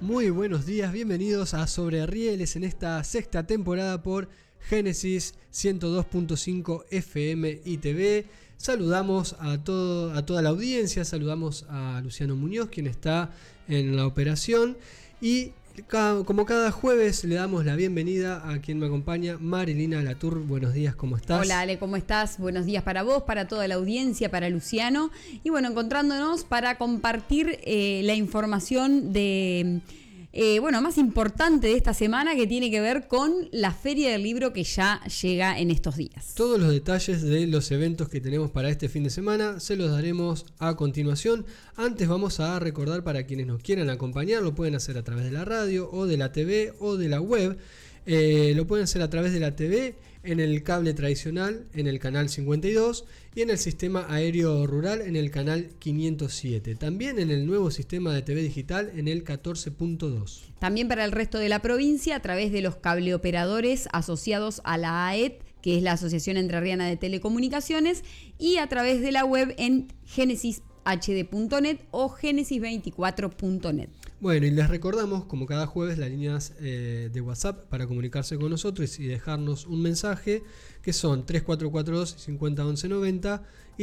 Muy buenos días, bienvenidos a Sobre Rieles en esta sexta temporada por Génesis 102.5 FM y TV. Saludamos a toda la audiencia, saludamos a Luciano Muñoz, quien está en la operación, y como cada jueves le damos la bienvenida a quien me acompaña, Marilina Latour. Buenos días, ¿cómo estás? Hola Ale, ¿cómo estás? Buenos días para vos, para toda la audiencia, para Luciano. Y bueno, encontrándonos para compartir la información de más importante de esta semana, que tiene que ver con la Feria del Libro que ya llega en estos días. Todos los detalles de los eventos que tenemos para este fin de semana se los daremos a continuación. Antes vamos a recordar, para quienes nos quieran acompañar, lo pueden hacer a través de la radio o de la TV o de la web. Lo pueden hacer a través de la TV, en el cable tradicional, en el canal 52, y en el sistema aéreo rural, en el canal 507. También en el nuevo sistema de TV digital, en el 14.2. También para el resto de la provincia, a través de los cableoperadores asociados a la AET, que es la Asociación Entrerriana de Telecomunicaciones, y a través de la web en geneshd.net o genesis24.net. Bueno, y les recordamos, como cada jueves, las líneas de WhatsApp para comunicarse con nosotros y dejarnos un mensaje, que son 3442-501190 y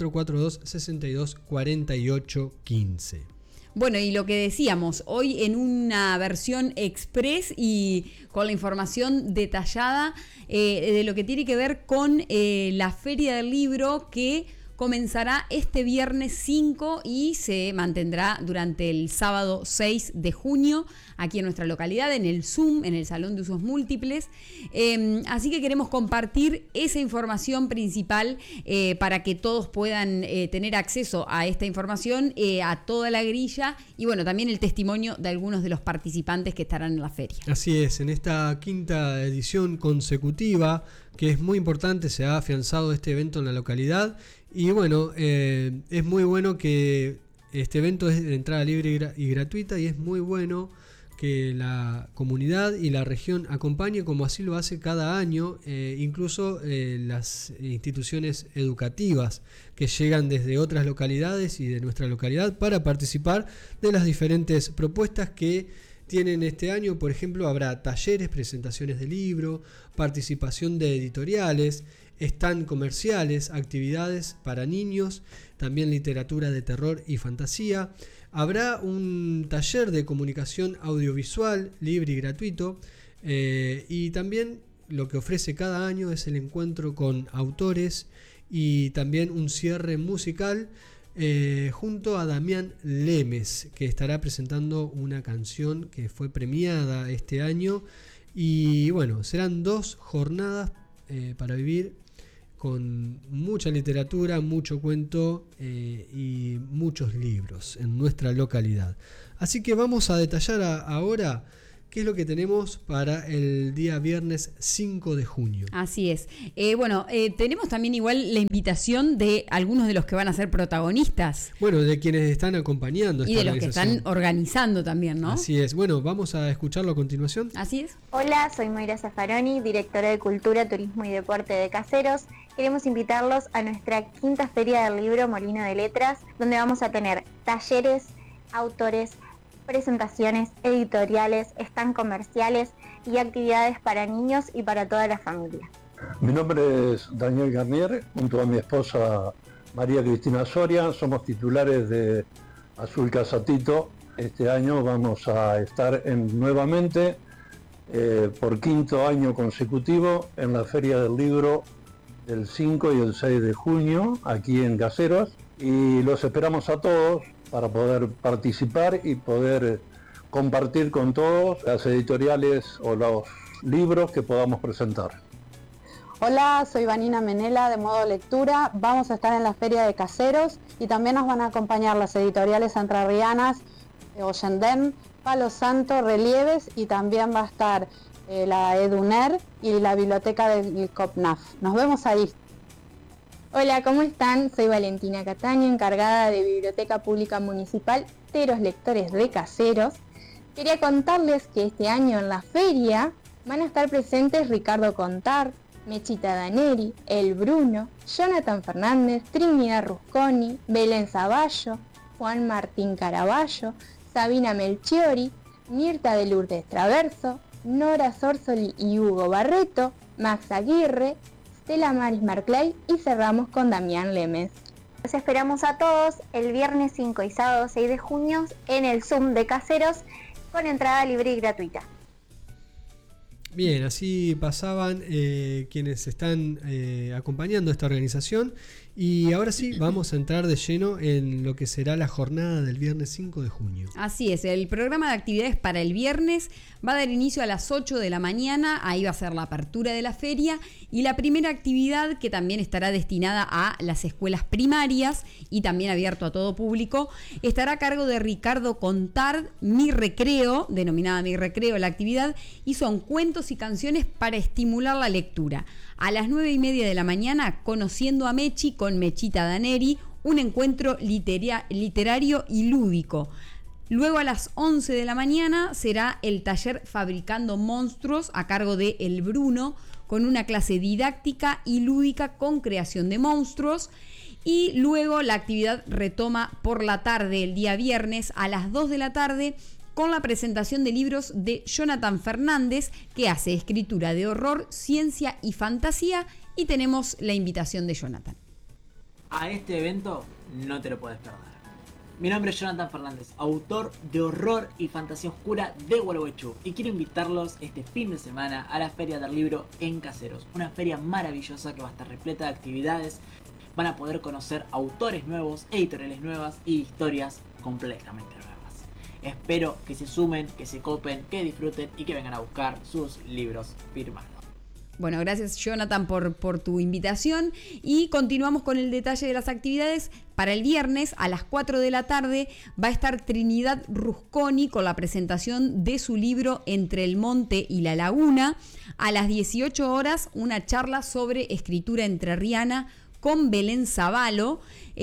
3442-624815. Bueno, y lo que decíamos, hoy en una versión express y con la información detallada de lo que tiene que ver con la Feria del Libro, que comenzará este viernes 5 y se mantendrá durante el sábado 6 de junio aquí en nuestra localidad, en el Zoom, en el Salón de Usos Múltiples. Así que queremos compartir esa información principal para que todos puedan tener acceso a esta información, a toda la grilla, y bueno, también el testimonio de algunos de los participantes que estarán en la feria. Así es, en esta quinta edición consecutiva, que es muy importante, se ha afianzado este evento en la localidad. Y bueno, es muy bueno que este evento es de entrada libre y gratuita, y es muy bueno que la comunidad y la región acompañe, como así lo hace cada año, incluso las instituciones educativas que llegan desde otras localidades y de nuestra localidad para participar de las diferentes propuestas que tienen este año. Por ejemplo, habrá talleres, presentaciones de libro, participación de editoriales, stand comerciales, actividades para niños, también literatura de terror y fantasía. Habrá un taller de comunicación audiovisual libre y gratuito, y también lo que ofrece cada año es el encuentro con autores y también un cierre musical junto a Damián Lemes, que estará presentando una canción que fue premiada este año. Y bueno, serán 2 jornadas para vivir con mucha literatura, mucho cuento y muchos libros en nuestra localidad. Así que vamos a detallar ahora qué es lo que tenemos para el día viernes 5 de junio. Así es. Tenemos también igual la invitación de algunos de los que van a ser protagonistas. Bueno, de quienes están acompañando. Y de los que están organizando también, ¿no? Así es. Bueno, vamos a escucharlo a continuación. Así es. Hola, soy Mayra Zaffaroni, directora de Cultura, Turismo y Deporte de Caseros. Queremos invitarlos a nuestra quinta Feria del Libro Molino de Letras, donde vamos a tener talleres, autores, presentaciones, editoriales, stand comerciales y actividades para niños y para toda la familia. Mi nombre es Daniel Garnier, junto a mi esposa María Cristina Soria, somos titulares de Azul Casatito. Este año vamos a estar nuevamente por 5º año consecutivo en la Feria del Libro del 5 y el 6 de junio aquí en Caseros, y los esperamos a todos para poder participar y poder compartir con todos las editoriales o los libros que podamos presentar. Hola, soy Vanina Menela de Modo Lectura. Vamos a estar en la Feria de Caseros y también nos van a acompañar las editoriales entrerrianas Ollendem, Palo Santo, Relieves, y también va a estar la EduNer y la biblioteca del COPNAF. Nos vemos ahí. Hola, ¿cómo están? Soy Valentina Cataño, encargada de Biblioteca Pública Municipal de los Lectores de Caseros. Quería contarles que este año en la feria van a estar presentes Ricardo Contar, Mechita Daneri, El Bruno, Jonathan Fernández, Trinidad Rusconi, Belén Zavallo, Juan Martín Caraballo, Sabina Melchiori, Mirta de Lourdes Traverso, Nora Sorsoli y Hugo Barreto, Max Aguirre, Stella Maris Marclay y cerramos con Damián Lemes. Los esperamos a todos el viernes 5 y sábado 6 de junio en el Zoom de Caseros con entrada libre y gratuita. Bien, así pasaban quienes están acompañando esta organización y ahora sí vamos a entrar de lleno en lo que será la jornada del viernes 5 de junio. Así es, el programa de actividades para el viernes va a dar inicio a las 8 de la mañana, ahí va a ser la apertura de la feria y la primera actividad que también estará destinada a las escuelas primarias y también abierto a todo público, estará a cargo de Ricardo Contard, Mi Recreo, denominada Mi Recreo la actividad, y son cuentos y canciones para estimular la lectura. A las 9:30 de la mañana, Conociendo a Mechi con Mechita Daneri, un encuentro literario y lúdico. Luego a las 11 de la mañana será el taller Fabricando Monstruos a cargo de El Bruno, con una clase didáctica y lúdica con creación de monstruos. Y luego la actividad retoma por la tarde, el día viernes, a las 2 de la tarde, con la presentación de libros de Jonathan Fernández, que hace escritura de horror, ciencia y fantasía, y tenemos la invitación de Jonathan. A este evento no te lo puedes perder. Mi nombre es Jonathan Fernández, autor de horror y fantasía oscura de Gualeguaychú, y quiero invitarlos este fin de semana a la Feria del Libro en Caseros, una feria maravillosa que va a estar repleta de actividades. Van a poder conocer autores nuevos, editoriales nuevas y historias completamente nuevas. Espero que se sumen, que se copen, que disfruten y que vengan a buscar sus libros firmados. Bueno, gracias Jonathan por tu invitación y continuamos con el detalle de las actividades. Para el viernes a las 4 de la tarde va a estar Trinidad Rusconi con la presentación de su libro Entre el Monte y la Laguna. A las 18 horas una charla sobre escritura entrerriana con Belén Zavalo,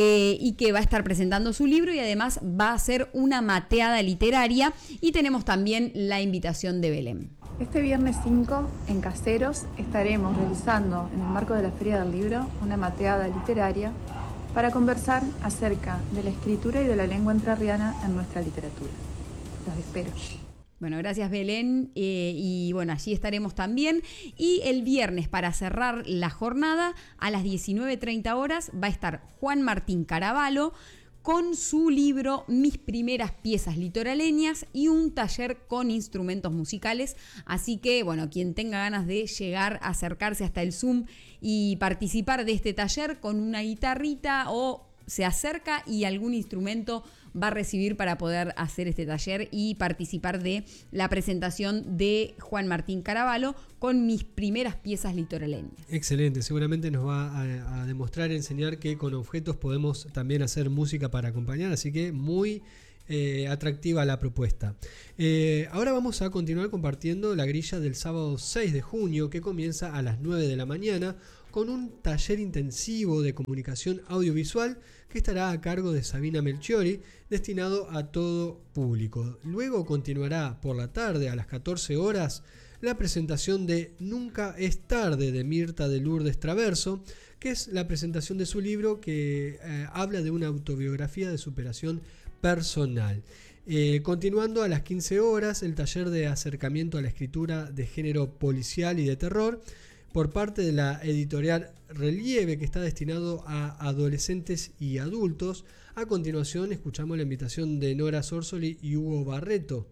y que va a estar presentando su libro y además va a ser una mateada literaria, y tenemos también la invitación de Belén. Este viernes 5 en Caseros estaremos realizando en el marco de la Feria del Libro una mateada literaria para conversar acerca de la escritura y de la lengua entrerriana en nuestra literatura. Los espero. Bueno, gracias Belén, y bueno, allí estaremos también. Y el viernes, para cerrar la jornada, a las 19:30 horas, va a estar Juan Martín Caravalo con su libro Mis primeras piezas litoraleñas y un taller con instrumentos musicales. Así que, bueno, quien tenga ganas de llegar, acercarse hasta el Zoom y participar de este taller con una guitarrita o se acerca y algún instrumento va a recibir para poder hacer este taller y participar de la presentación de Juan Martín Caravalo con Mis primeras piezas litoraleñas. Excelente, seguramente nos va a demostrar, enseñar que con objetos podemos también hacer música para acompañar, así que muy atractiva la propuesta. Ahora vamos a continuar compartiendo la grilla del sábado 6 de junio que comienza a las 9 de la mañana con un taller intensivo de comunicación audiovisual que estará a cargo de Sabina Melchiori, destinado a todo público. Luego continuará por la tarde a las 14 horas la presentación de Nunca es tarde de Mirta de Lourdes Traverso, que es la presentación de su libro que habla de una autobiografía de superación personal. Continuando a las 15 horas el taller de acercamiento a la escritura de género policial y de terror por parte de la editorial Relieve, que está destinado a adolescentes y adultos. A continuación escuchamos la invitación de Nora Sorsoli y Hugo Barreto.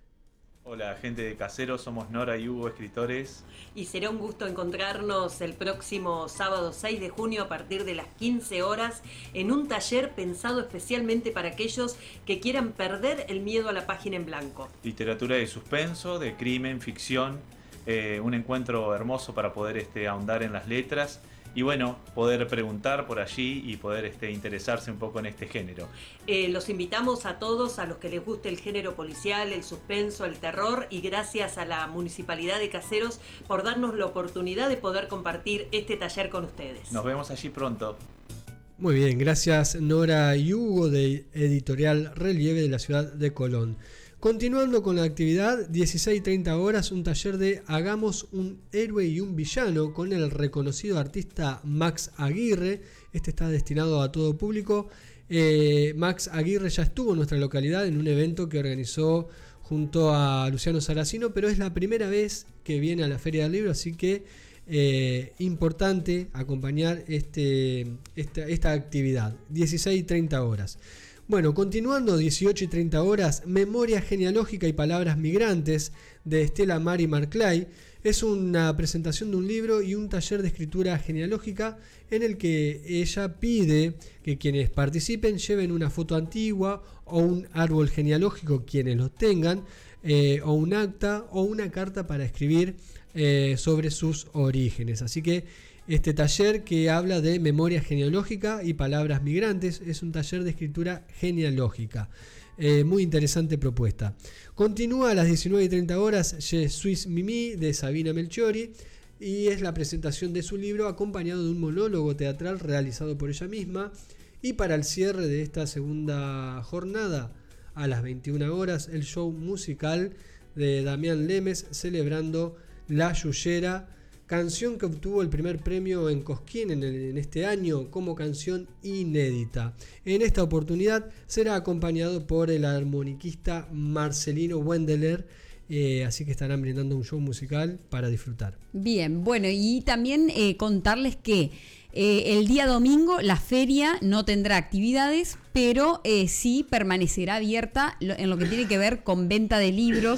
Hola gente de Caseros, somos Nora y Hugo, escritores. Y será un gusto encontrarnos el próximo sábado 6 de junio a partir de las 15 horas en un taller pensado especialmente para aquellos que quieran perder el miedo a la página en blanco. Literatura de suspenso, de crimen, ficción, un encuentro hermoso para poder ahondar en las letras y bueno, poder preguntar por allí y poder interesarse un poco en este género. Los invitamos a todos, a los que les guste el género policial, el suspenso, el terror, y gracias a la Municipalidad de Caseros por darnos la oportunidad de poder compartir este taller con ustedes. Nos vemos allí pronto. Muy bien, gracias Nora y Hugo de Editorial Relieve de la ciudad de Colón. Continuando con la actividad, 16:30 horas, un taller de Hagamos un héroe y un villano con el reconocido artista Max Aguirre. Este está destinado a todo público. Max Aguirre ya estuvo en nuestra localidad en un evento que organizó junto a Luciano Saracino, pero es la primera vez que viene a la Feria del Libro, así que importante acompañar esta actividad, 16 y 30 horas. Bueno, continuando, 18 y 30 horas, Memoria genealógica y palabras migrantes de Estela Mari Marclay. Es una presentación de un libro y un taller de escritura genealógica en el que ella pide que quienes participen lleven una foto antigua o un árbol genealógico, quienes lo tengan, o un acta o una carta para escribir sobre sus orígenes. Así que este taller, que habla de memoria genealógica y palabras migrantes, es un taller de escritura genealógica. Muy interesante propuesta. Continúa a las 19 y 30 horas Je suis Mimi de Sabina Melchiori, y es la presentación de su libro acompañado de un monólogo teatral realizado por ella misma. Y para el cierre de esta segunda jornada, a las 21 horas, el show musical de Damián Lemes celebrando La Yuyera, canción que obtuvo el primer premio en Cosquín en este año como canción inédita. En esta oportunidad será acompañado por el armoniquista Marcelino Wendeler, así que estarán brindando un show musical para disfrutar. Bien, bueno, y también contarles que el día domingo la feria no tendrá actividades, pero sí permanecerá abierta en lo que tiene que ver con venta de libros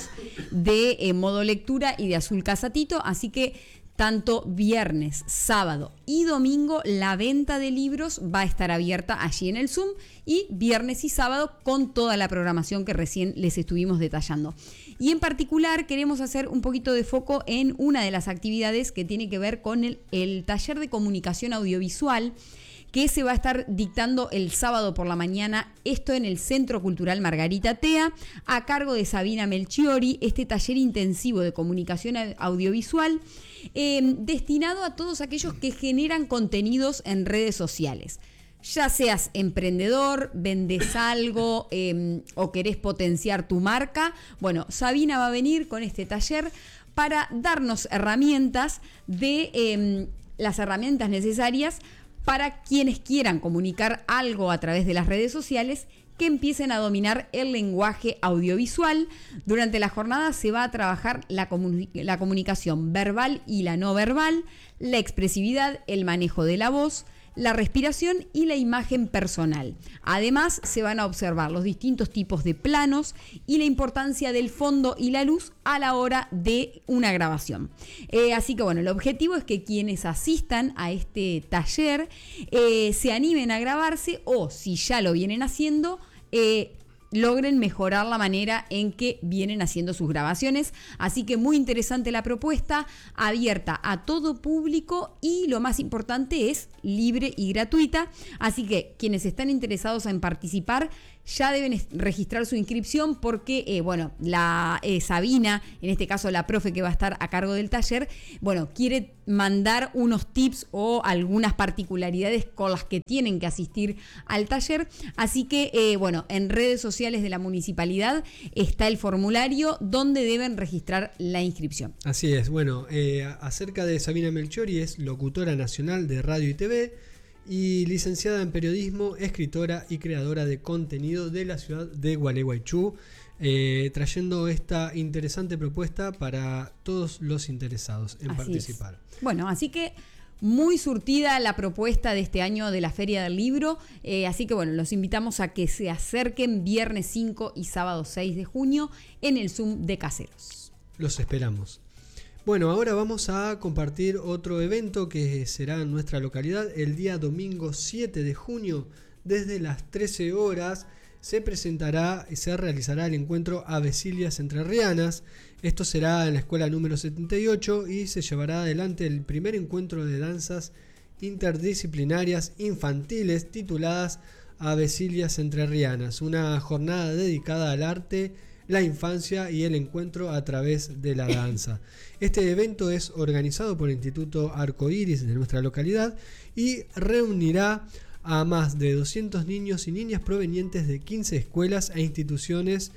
de Modo Lectura y de Azul Casatito, así que tanto viernes, sábado y domingo la venta de libros va a estar abierta allí en el Zoom, y viernes y sábado con toda la programación que recién les estuvimos detallando. Y en particular queremos hacer un poquito de foco en una de las actividades que tiene que ver con el taller de comunicación audiovisual, que se va a estar dictando el sábado por la mañana, esto en el Centro Cultural Margarita Tea, a cargo de Sabina Melchiori, este taller intensivo de comunicación audiovisual, destinado a todos aquellos que generan contenidos en redes sociales. Ya seas emprendedor, vendes algo o querés potenciar tu marca, bueno, Sabina va a venir con este taller para darnos herramientas las herramientas necesarias para quienes quieran comunicar algo a través de las redes sociales, que empiecen a dominar el lenguaje audiovisual. Durante la jornada se va a trabajar la comunicación verbal y la no verbal, la expresividad, el manejo de la voz, la respiración y la imagen personal. Además, se van a observar los distintos tipos de planos y la importancia del fondo y la luz a la hora de una grabación. Así que bueno, el objetivo es que quienes asistan a este taller se animen a grabarse, o si ya lo vienen haciendo, logren mejorar la manera en que vienen haciendo sus grabaciones. Así que muy interesante la propuesta, abierta a todo público y, lo más importante, es libre y gratuita. Así que quienes están interesados en participar ya deben registrar su inscripción, porque la Sabina, en este caso la profe que va a estar a cargo del taller, quiere mandar unos tips o algunas particularidades con las que tienen que asistir al taller. Así que en redes sociales de la municipalidad está el formulario donde deben registrar la inscripción. Así es. Acerca de Sabina Melchiori, es locutora nacional de radio y TV y licenciada en periodismo, escritora y creadora de contenido de la ciudad de Gualeguaychú, trayendo esta interesante propuesta para todos los interesados en participar. Así que muy surtida la propuesta de este año de la Feria del Libro, así que los invitamos a que se acerquen viernes 5 y sábado 6 de junio en el Zoom de Caseros. Los esperamos. Ahora vamos a compartir otro evento que será en nuestra localidad el día domingo 7 de junio. Desde las 13 horas se realizará el encuentro Avecilias Entrerrianas. Esto será en la escuela número 78 y se llevará adelante el primer encuentro de danzas interdisciplinarias infantiles tituladas Avecilias Entrerrianas, una jornada dedicada al arte, la infancia y el encuentro a través de la danza. Este evento es organizado por el Instituto Arcoíris de nuestra localidad y reunirá a más de 200 niños y niñas provenientes de 15 escuelas e instituciones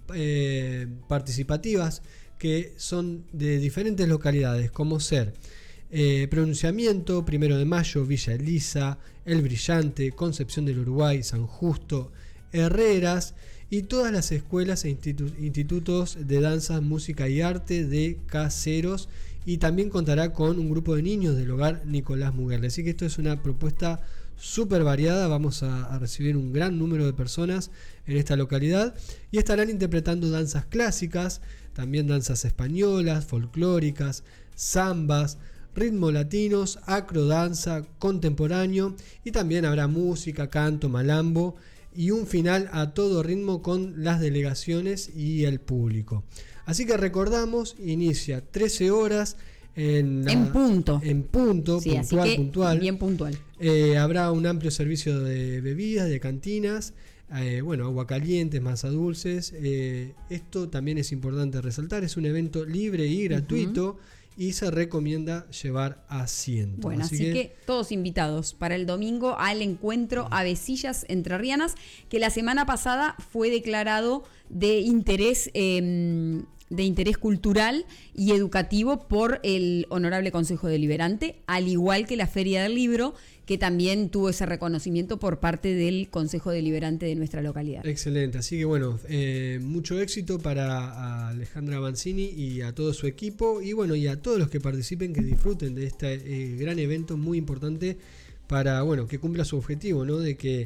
participativas que son de diferentes localidades, como ser Pronunciamiento, 1 de Mayo, Villa Elisa, El Brillante, Concepción del Uruguay, San Justo, Herreras y todas las escuelas e institutos de danza, música y arte de Caseros, y también contará con un grupo de niños del hogar Nicolás Muguerle. Así que esto es una propuesta súper variada. Vamos a recibir un gran número de personas en esta localidad y estarán interpretando danzas clásicas, también danzas españolas, folclóricas, zambas, ritmos latinos, acrodanza, contemporáneo, y también habrá música, canto, malambo y un final a todo ritmo con las delegaciones y el público. Así que recordamos, inicia 13 horas en punto, sí, puntual. Bien puntual. Habrá un amplio servicio de bebidas, de cantinas, agua caliente, masa dulces. Esto también es importante resaltar, es un evento libre y gratuito. Y se recomienda llevar asiento. Bueno, así que todos invitados para el domingo al encuentro Avecillas Entrerrianas, que la semana pasada fue declarado de interés cultural y educativo por el Honorable Consejo Deliberante, al igual que la Feria del Libro, que también tuvo ese reconocimiento por parte del Consejo Deliberante de nuestra localidad. Excelente, así que bueno, mucho éxito para Alejandra Mancini y a todo su equipo, y bueno, y a todos los que participen, que disfruten de este gran evento muy importante para, bueno, que cumpla su objetivo, ¿no? De que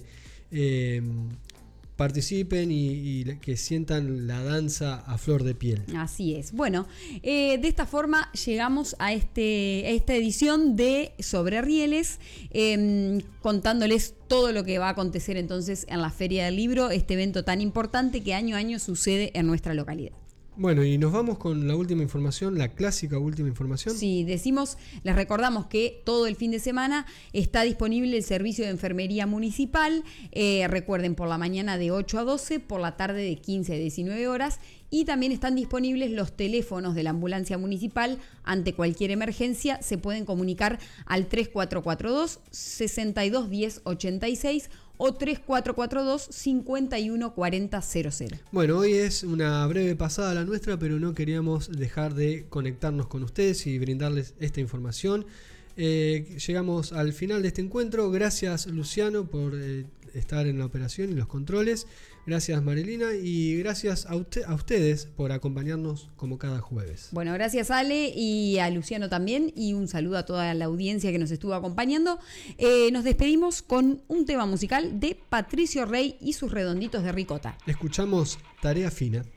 participen y que sientan la danza a flor de piel. Así es. Bueno, de esta forma llegamos a esta edición de Sobre Rieles, contándoles todo lo que va a acontecer entonces en la Feria del Libro, este evento tan importante que año a año sucede en nuestra localidad. Bueno, y nos vamos con la última información, la clásica última información. Sí, les recordamos que todo el fin de semana está disponible el servicio de enfermería municipal. Recuerden, por la mañana de 8 a 12, por la tarde de 15 a 19 horas. Y también están disponibles los teléfonos de la ambulancia municipal. Ante cualquier emergencia se pueden comunicar al 3442 621086 o 3442 514000. Bueno, hoy es una breve pasada la nuestra, pero no queríamos dejar de conectarnos con ustedes y brindarles esta información. Llegamos al final de este encuentro. Gracias, Luciano, por estar en la operación y los controles. Gracias, Marilina, y gracias a ustedes por acompañarnos como cada jueves. Bueno, gracias, Ale, y a Luciano también, y un saludo a toda la audiencia que nos estuvo acompañando. Nos despedimos con un tema musical de Patricio Rey y sus Redonditos de Ricota. Escuchamos Tarea Fina.